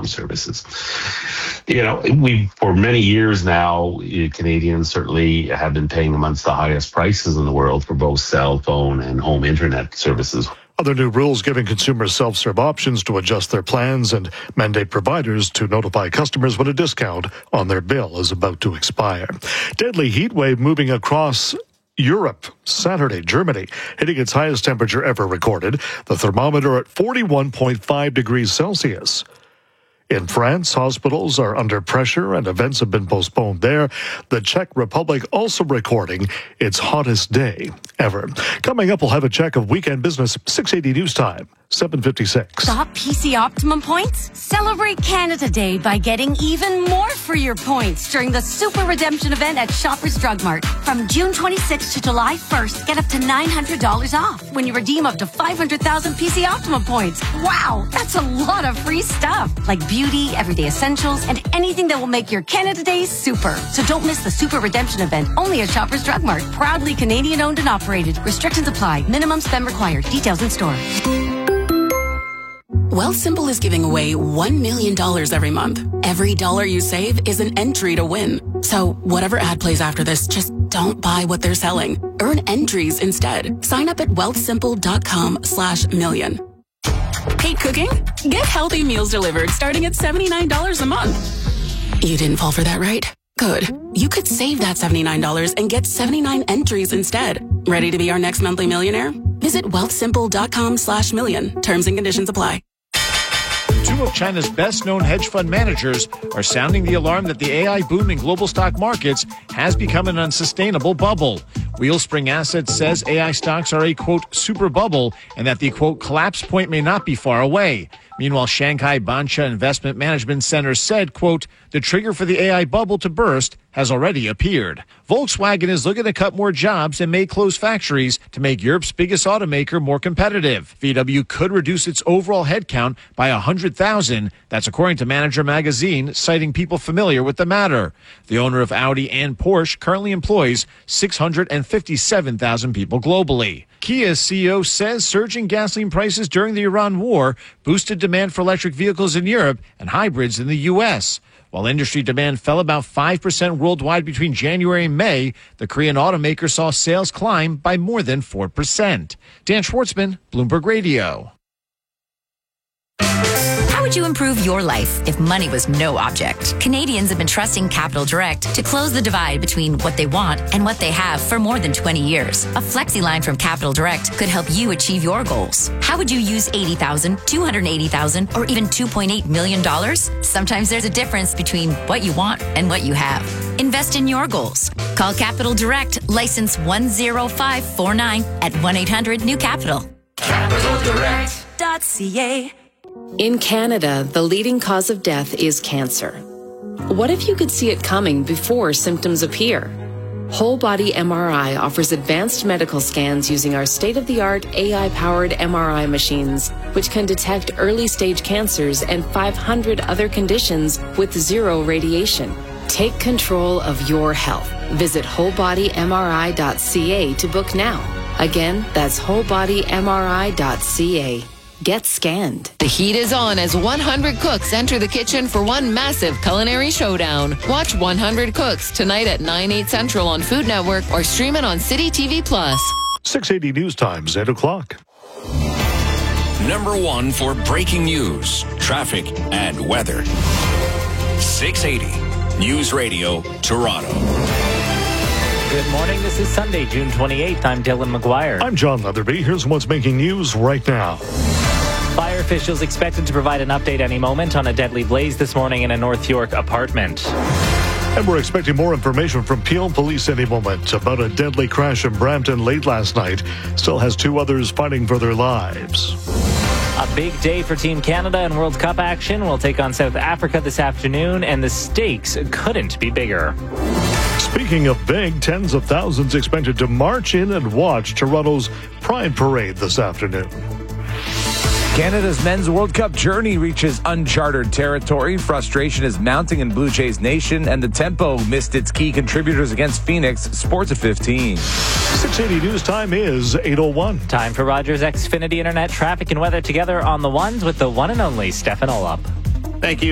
telecom services. We for many years now, Canadians certainly have been paying amongst the highest prices in the world for both cell phone and home internet services. Other new rules giving consumers self-serve options to adjust their plans and mandate providers to notify customers when a discount on their bill is about to expire. Deadly heat wave moving across Europe. Saturday, Germany hitting its highest temperature ever recorded. The thermometer at 41.5 degrees Celsius. In France, hospitals are under pressure and events have been postponed there. The Czech Republic also recording its hottest day ever. Coming up, we'll have a check of weekend business, 680 News Time, 7:56. Stop PC Optimum points? Celebrate Canada Day by getting even more for your points during the Super Redemption event at Shoppers Drug Mart. From June 26th to July 1st, get up to $900 off when you redeem up to 500,000 PC Optimum points. Wow, that's a lot of free stuff, like beauty, everyday essentials, and anything that will make your Canada Day super. So don't miss the Super Redemption event, only at Shoppers Drug Mart. Proudly Canadian owned and operated. Restrictions apply. Minimum spend required. Details in store. Wealthsimple is giving away $1 million every month. Every dollar you save is an entry to win. So whatever ad plays after this, just don't buy what they're selling. Earn entries instead. Sign up at wealthsimple.com/million. Hate cooking? Get healthy meals delivered starting at $79 a month. You didn't fall for that, right? Good. You could save that $79 and get 79 entries instead. Ready to be our next monthly millionaire? Visit wealthsimple.com/million. Terms and conditions apply. Two of China's best-known hedge fund managers are sounding the alarm that the AI boom in global stock markets has become an unsustainable bubble. Wheelspring Assets says AI stocks are a, quote, super bubble and that the, quote, collapse point may not be far away. Meanwhile, Shanghai Bansha Investment Management Center said, quote, the trigger for the AI bubble to burst has already appeared. Volkswagen is looking to cut more jobs and may close factories to make Europe's biggest automaker more competitive. VW could reduce its overall headcount by 100,000. That's according to Manager Magazine, citing people familiar with the matter. The owner of Audi and Porsche currently employs 657,000 people globally. Kia's CEO says surging gasoline prices during the Iran war boosted demand for electric vehicles in Europe and hybrids in the U.S. While industry demand fell about 5% worldwide between January and May, the Korean automaker saw sales climb by more than 4%. Dan Schwartzman, Bloomberg Radio. How would you improve your life if money was no object? Canadians have been trusting Capital Direct to close the divide between what they want and what they have for more than 20 years. A flexi line from Capital Direct could help you achieve your goals. How would you use $80,000, $280,000, or even $2.8 million? Sometimes there's a difference between what you want and what you have. Invest in your goals. Call Capital Direct, license 10549 at 1-800-NEW-CAPITAL. CapitalDirect.ca. In Canada, the leading cause of death is cancer. What if you could see it coming before symptoms appear? Whole Body MRI offers advanced medical scans using our state-of-the-art AI-powered MRI machines, which can detect early-stage cancers and 500 other conditions with zero radiation. Take control of your health. Visit wholebodymri.ca to book now. Again, that's wholebodymri.ca. Get scanned. The heat is on as 100 cooks enter the kitchen for one massive culinary showdown. Watch 100 Cooks tonight at 9/8 Central on Food Network or stream it on City TV+. 680 News Times, 8 o'clock. Number one for breaking news, traffic, and weather. 680 News Radio, Toronto. Good morning. This is Sunday, June 28th. I'm Dylan McGuire. I'm John Leatherby. Here's what's making news right now. Fire officials expected to provide an update any moment on a deadly blaze this morning in a North York apartment. And we're expecting more information from Peel Police any moment about a deadly crash in Brampton late last night. Still has two others fighting for their lives. A big day for Team Canada in World Cup action. We'll take on South Africa this afternoon, and the stakes couldn't be bigger. Speaking of big, tens of thousands expected to march in and watch Toronto's Pride Parade this afternoon. Canada's men's World Cup journey reaches uncharted territory. Frustration is mounting in Blue Jays Nation, and the tempo missed its key contributors against Phoenix. Sports at 15. 680 News Time is 8:01. Time for Rogers Xfinity Internet traffic and weather together on the ones with the one and only Stefan Olop. Thank you.